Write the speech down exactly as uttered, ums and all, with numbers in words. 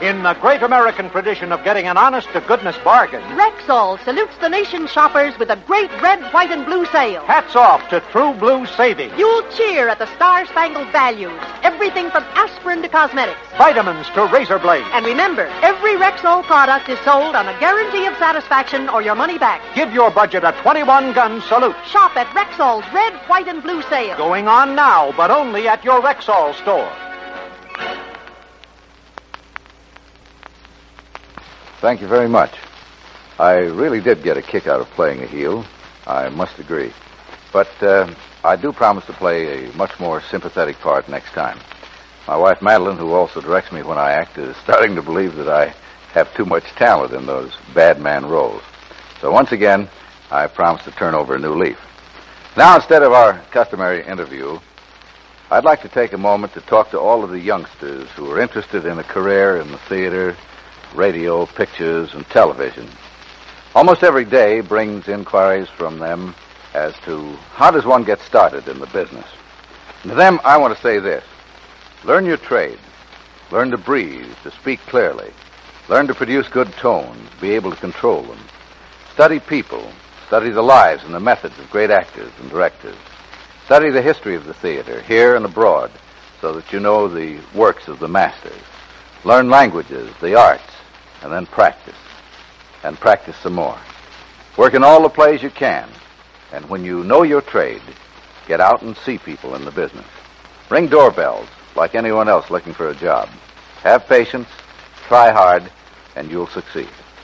In the great American tradition of getting an honest-to-goodness bargain, Rexall salutes the nation's shoppers with a great red, white, and blue sale. hats off to True Blue savings. You'll cheer at the star-spangled values. Everything from aspirin to cosmetics. Vitamins to razor blades. And remember, every Rexall product is sold on a guarantee of satisfaction or your money back. Give your budget a twenty-one gun salute. Shop at Rexall's red, white, and blue sale. Going on now, but only at your Rexall store. Thank you very much. I really did get a kick out of playing a heel, I must agree. But uh, I do promise to play a much more sympathetic part next time. My wife, Madeline, who also directs me when I act, is starting to believe that I have too much talent in those bad man roles. So once again, I promise to turn over a new leaf. Now, instead of our customary interview, I'd like to take a moment to talk to all of the youngsters who are interested in a career in the theater, radio, pictures, and television. Almost every day brings inquiries from them as to how does one get started in the business. And to them, I want to say this. Learn your trade. Learn to breathe, to speak clearly. Learn to produce good tones, be able to control them. Study people. Study the lives and the methods of great actors and directors. Study the history of the theater, here and abroad, so that you know the works of the masters. Learn languages, the arts, and then practice. And practice some more. Work in all the plays you can. And when you know your trade, get out and see people in the business. Ring doorbells like anyone else looking for a job. Have patience, try hard, and you'll succeed.